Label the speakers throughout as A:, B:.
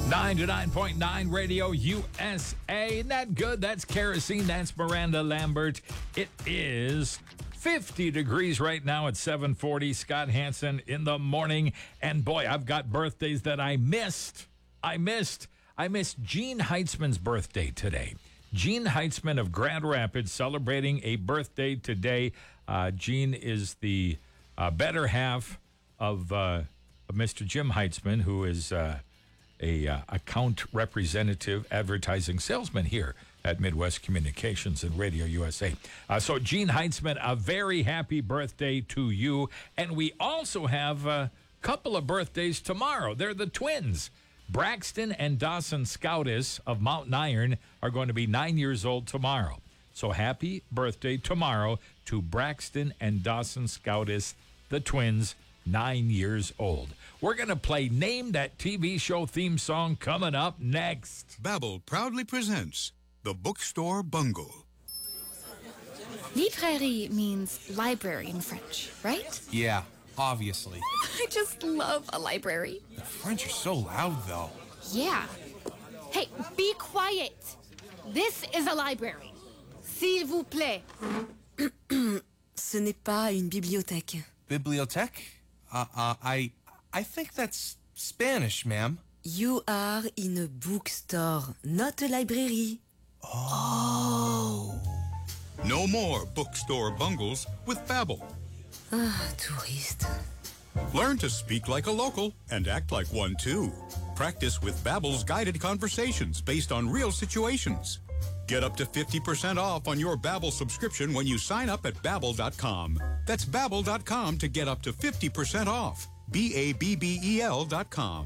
A: 99.9 Radio USA. Isn't that good? That's Kerosene. That's Miranda Lambert. It is 50 degrees right now at 7:40. Scott Hansen in the morning. And boy, I've got birthdays that I missed. I missed Gene Heitzman's birthday today. Gene Heitzman of Grand Rapids celebrating a birthday today. Gene is the better half of Mr. Jim Heitzman, who is a account representative, advertising salesman here at Midwest Communications and Radio USA. So Gene Heitzman, a very happy birthday to you. And we also have a couple of birthdays tomorrow. They're the twins. Braxton and Dawson Scoutis of Mountain Iron are going to be 9 years old tomorrow. So happy birthday tomorrow to Braxton and Dawson Scoutis, the twins, 9 years old. We're going to play Name That TV Show theme song coming up next.
B: Babbel proudly presents The Bookstore Bungle.
C: Librairie means library in French, right?
D: Yeah, obviously.
C: I just love a library.
D: The French are so loud, though.
C: Yeah. Hey, be quiet. This is a library. S'il vous plaît.
E: Ce n'est pas une bibliothèque.
D: Bibliothèque? I think that's Spanish, ma'am.
E: You are in a bookstore, not a library.
D: Oh.
B: No more bookstore bungles with Babbel.
E: Ah, touriste.
B: Learn to speak like a local and act like one too. Practice with Babbel's guided conversations based on real situations. Get up to 50% off on your Babbel subscription when you sign up at Babbel.com. That's Babbel.com to get up to 50% off. Babbel.com.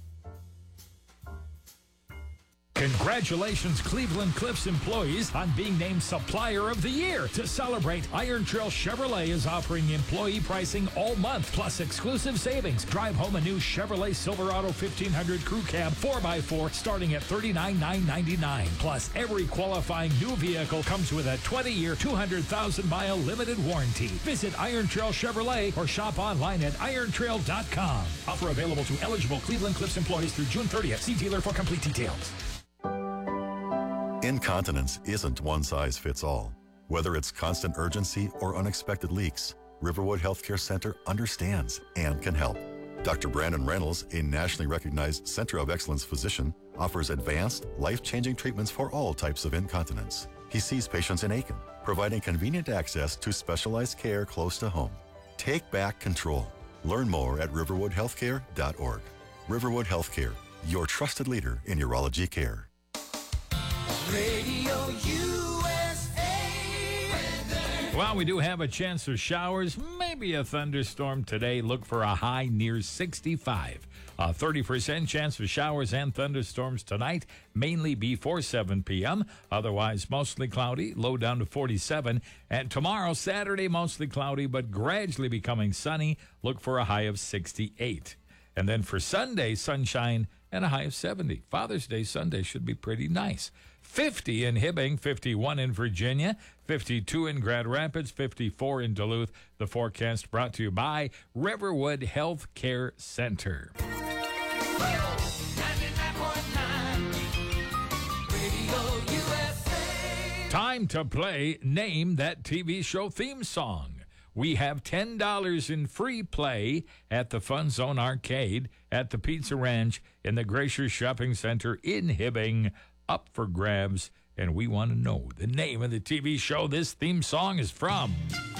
A: Congratulations, Cleveland Cliffs employees, on being named Supplier of the Year. To celebrate, Iron Trail Chevrolet is offering employee pricing all month, plus exclusive savings. Drive home a new Chevrolet Silverado 1500 Crew Cab 4x4 starting at $39,999. Plus, every qualifying new vehicle comes with a 20-year, 200,000-mile limited warranty. Visit Iron Trail Chevrolet or shop online at irontrail.com. Offer available to eligible Cleveland Cliffs employees through June 30th. See dealer for complete details.
F: Incontinence isn't one size fits all. Whether it's constant urgency or unexpected leaks, Riverwood Healthcare Center understands and can help. Dr. Brandon Reynolds, a nationally recognized Center of Excellence physician, offers advanced, life-changing treatments for all types of incontinence. He sees patients in Aiken, providing convenient access to specialized care close to home. Take back control. Learn more at riverwoodhealthcare.org. Riverwood Healthcare, your trusted leader in urology care.
G: Radio USA weather.
A: Well, we do have a chance for showers, maybe a thunderstorm today. Look for a high near 65. A 30% chance for showers and thunderstorms tonight, mainly before 7 p.m. Otherwise, mostly cloudy, low down to 47. And tomorrow, Saturday, mostly cloudy, but gradually becoming sunny. Look for a high of 68. And then for Sunday, sunshine and a high of 70. Father's Day Sunday should be pretty nice. 50 in Hibbing, 51 in Virginia, 52 in Grand Rapids, 54 in Duluth. The forecast brought to you by Riverwood Health Care Center.
G: 99.9 Radio USA.
A: Time to play Name That TV Show theme song. We have $10 in free play at the Fun Zone Arcade at the Pizza Ranch in the Glacier Shopping Center in Hibbing, up for grabs. And we want to know the name of the TV show this theme song is from.